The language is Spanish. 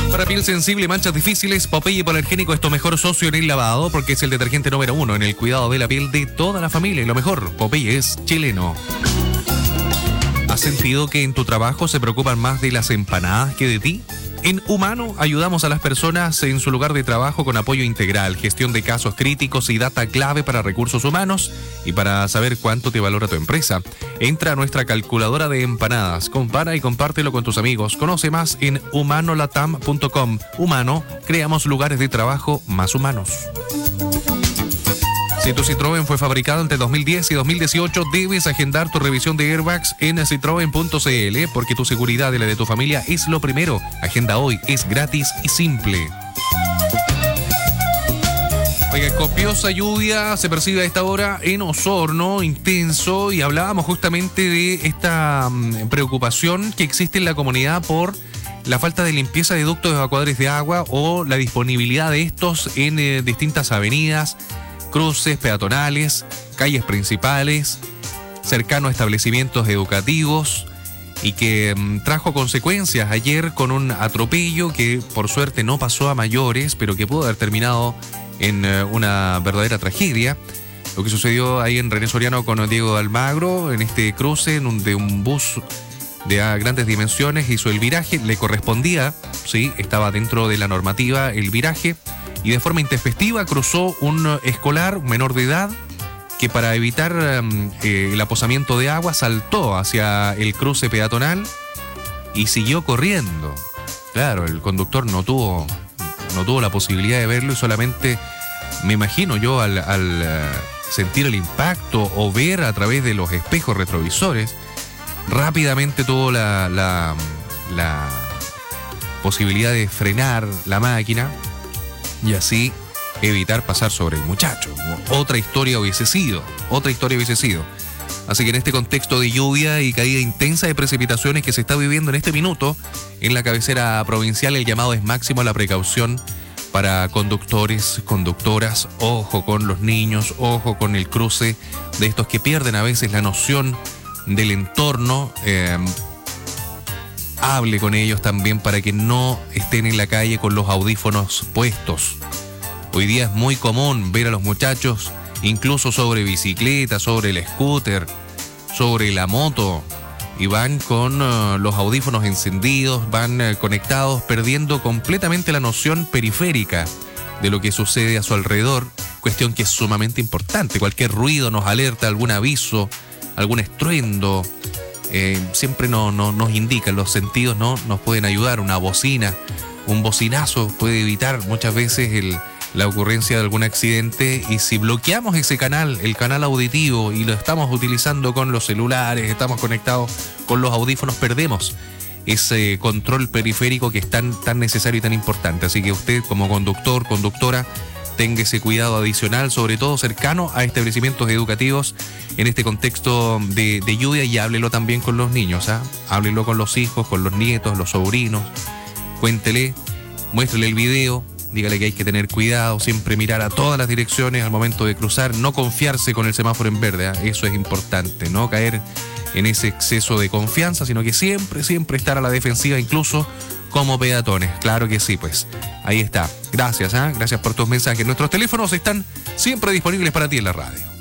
Para piel sensible y manchas difíciles, Popeye Hipoalergénico es tu mejor socio en el lavado porque es el detergente número 1 en el cuidado de la piel de toda la familia. Y lo mejor, Popeye es chileno. ¿Has sentido que en tu trabajo se preocupan más de las empanadas que de ti? En Humano ayudamos a las personas en su lugar de trabajo con apoyo integral, gestión de casos críticos y data clave para recursos humanos y para saber cuánto te valora tu empresa. Entra a nuestra calculadora de empanadas, compara y compártelo con tus amigos. Conoce más en humanolatam.com. Humano, creamos lugares de trabajo más humanos. Si tu Citroën fue fabricado entre 2010 y 2018, debes agendar tu revisión de airbags en citroen.cl porque tu seguridad y la de tu familia es lo primero. Agenda hoy, es gratis y simple. Oiga, copiosa lluvia se percibe a esta hora en Osorno, intenso, y hablábamos justamente de esta preocupación que existe en la comunidad por la falta de limpieza de ductos evacuadores de agua o la disponibilidad de estos en distintas avenidas, cruces peatonales, calles principales, cercano a establecimientos educativos, y que trajo consecuencias ayer con un atropello que por suerte no pasó a mayores, pero que pudo haber terminado en una verdadera tragedia. Lo que sucedió ahí en René Soriano con Diego de Almagro, en este cruce de un bus de grandes dimensiones, hizo el viraje, le correspondía, sí, estaba dentro de la normativa el viraje, y de forma intempestiva cruzó un escolar, un menor de edad, que para evitar el aposamiento de agua saltó hacia el cruce peatonal y siguió corriendo. Claro, el conductor no tuvo la posibilidad de verlo y solamente, me imagino yo, al sentir el impacto o ver a través de los espejos retrovisores, rápidamente tuvo la posibilidad de frenar la máquina y así evitar pasar sobre el muchacho. Otra historia hubiese sido. Así que en este contexto de lluvia y caída intensa de precipitaciones que se está viviendo en este minuto en la cabecera provincial, el llamado es máximo a la precaución para conductores, conductoras. Ojo con los niños, ojo con el cruce de estos que pierden a veces la noción del entorno. Hable con ellos también para que no estén en la calle con los audífonos puestos. Hoy día es muy común ver a los muchachos incluso sobre bicicleta, sobre el scooter, sobre la moto, y van con los audífonos encendidos, van conectados, perdiendo completamente la noción periférica de lo que sucede a su alrededor, cuestión que es sumamente importante. Cualquier ruido nos alerta, algún aviso, algún estruendo, siempre nos indican, los sentidos nos pueden ayudar. Una bocina, un bocinazo puede evitar muchas veces la ocurrencia de algún accidente, y si bloqueamos ese canal, el canal auditivo, y lo estamos utilizando con los celulares, estamos conectados con los audífonos, perdemos ese control periférico que es tan necesario y tan importante. Así que usted, como conductor, conductora, tenga ese cuidado adicional, sobre todo cercano a establecimientos educativos en este contexto de lluvia, y háblelo también con los niños, ¿ah? Háblelo con los hijos, con los nietos, los sobrinos, cuéntele, muéstrele el video, dígale que hay que tener cuidado, siempre mirar a todas las direcciones al momento de cruzar, no confiarse con el semáforo en verde, ¿eh? Eso es importante, no caer en ese exceso de confianza, sino que siempre estar a la defensiva, incluso como peatones. Claro que sí, pues ahí está. Gracias, ¿eh? Gracias por tus mensajes. Nuestros teléfonos están siempre disponibles para ti en la radio.